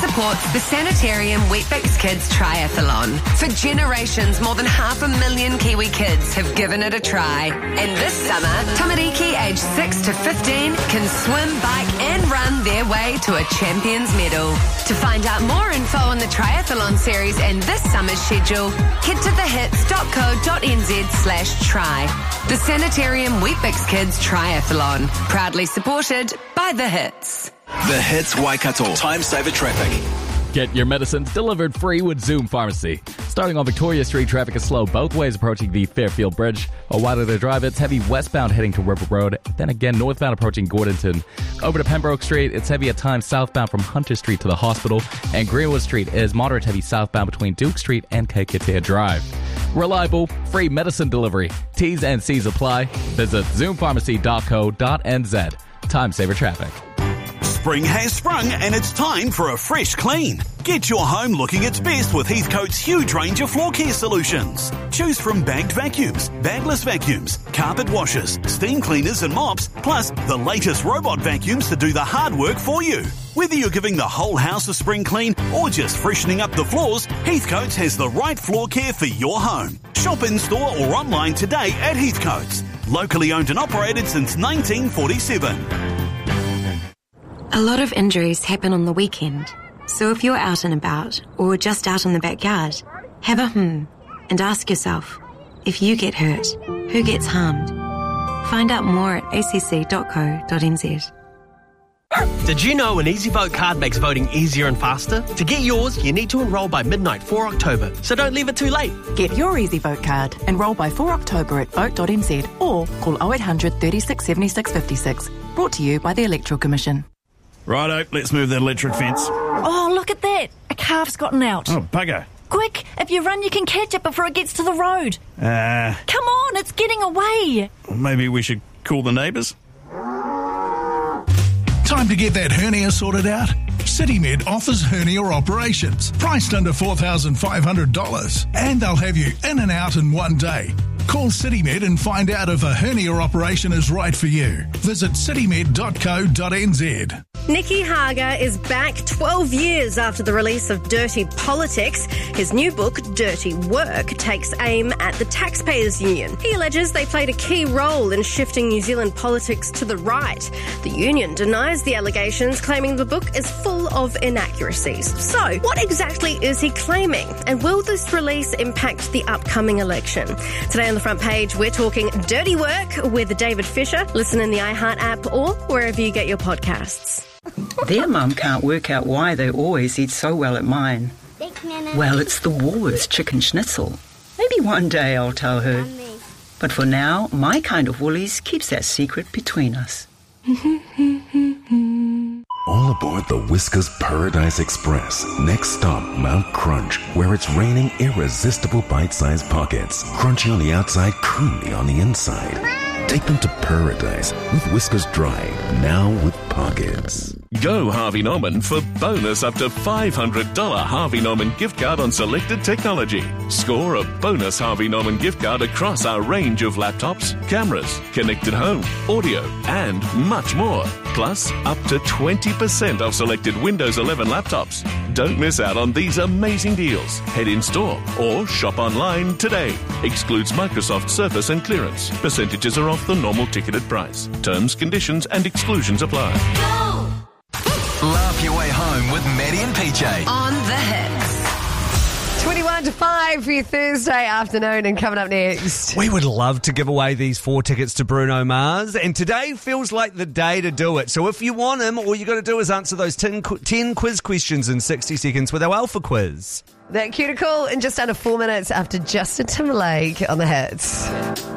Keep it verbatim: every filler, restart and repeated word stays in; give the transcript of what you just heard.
supports the Sanitarium Weet-Bix Kids Triathlon. For generations, more than half a million Kiwi kids have given it a try. And this summer, Tamariki aged six to fifteen can swim, bike and run their way to a champion's medal. To find out more info on the triathlon series and this summer's schedule, head to thehits.co.nz slash try. The Sanitarium Weet-Bix Kids Triathlon, proudly supported by The Hits. The Hits Waikato Time Saver Traffic. Get your medicines delivered free with Zoom Pharmacy. Starting on Victoria Street, traffic is slow both ways approaching the Fairfield Bridge. A wider to drive, it's heavy westbound heading to River Road. Then again, northbound approaching Gordonton. Over to Pembroke Street, it's heavy at times southbound from Hunter Street to the hospital. And Greenwood Street is moderate heavy southbound between Duke Street and Kaikatea Drive. Reliable, free medicine delivery. T's and C's apply. Visit zoom pharmacy dot co dot n z. Time saver traffic. Spring has sprung and it's time for a fresh clean. Get your home looking its best with Heathcote's huge range of floor care solutions. Choose from bagged vacuums, bagless vacuums, carpet washers, steam cleaners and mops, plus the latest robot vacuums to do the hard work for you. Whether you're giving the whole house a spring clean or just freshening up the floors, Heathcote's has the right floor care for your home. Shop in store or online today at Heathcote's. Locally owned and operated since nineteen forty-seven. A lot of injuries happen on the weekend, so if you're out and about or just out in the backyard, have a hmm and ask yourself, if you get hurt, who gets harmed? Find out more at a c c dot co dot n z. Did you know an EasyVote card makes voting easier and faster? To get yours, you need to enrol by midnight four October, so don't leave it too late. Get your EasyVote card. Enrol by four October at vote dot n z or call oh eight hundred, thirty-six, seventy-six, fifty-six. Brought to you by the Electoral Commission. Righto, let's move that electric fence. Oh, look at that. A calf's gotten out. Oh, bugger. Quick, if you run, you can catch it before it gets to the road. Uh... Come on, it's getting away. Maybe we should call the neighbours? Time to get that hernia sorted out? CityMed offers hernia operations, priced under four thousand five hundred dollars. And they'll have you in and out in one day. Call CityMed and find out if a hernia operation is right for you. Visit city med dot co dot n z. Nicky Hager is back twelve years after the release of Dirty Politics. His new book, Dirty Work, takes aim at the Taxpayers Union. He alleges they played a key role in shifting New Zealand politics to the right. The union denies the allegations, claiming the book is full of inaccuracies. So, what exactly is he claiming? And will this release impact the upcoming election? Today on the front page, we're talking Dirty Work with David Fisher. Listen in the iHeart app or wherever you get your podcasts. Their mum can't work out why they always eat so well at mine. Well, it's the Woolworths chicken schnitzel. Maybe one day I'll tell her. But for now, my kind of Woolies keeps that secret between us. All aboard the Whiskas Paradise Express. Next stop, Mount Crunch, where it's raining irresistible bite-sized pockets. Crunchy on the outside, creamy on the inside. Take them to paradise with Whiskas Dry, now with pockets. Go Harvey Norman for bonus up to five hundred dollars Harvey Norman gift card on selected technology. Score a bonus Harvey Norman gift card across our range of laptops, cameras, connected home, audio, and much more. Plus, up to twenty percent off selected Windows eleven laptops. Don't miss out on these amazing deals. Head in store or shop online today. Excludes Microsoft Surface and clearance. Percentages are off the normal ticketed price. Terms, conditions, and exclusions apply. Go! Laugh your way home with Maddie and P J. On the Hits. twenty-one to five for your Thursday afternoon, and coming up next. We would love to give away these four tickets to Bruno Mars, and today feels like the day to do it. So if you want him, all you got to do is answer those ten, ten quiz questions in sixty seconds with our Alpha Quiz. That cuticle in just under four minutes after Justin Timberlake on the Hits.